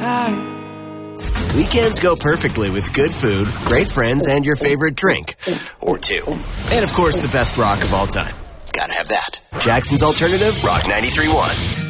Weekends go perfectly with good food, great friends, and your favorite drink. Or two. And, of course, the best rock of all time. Gotta have that. Jackson's Alternative, Rock 93.1.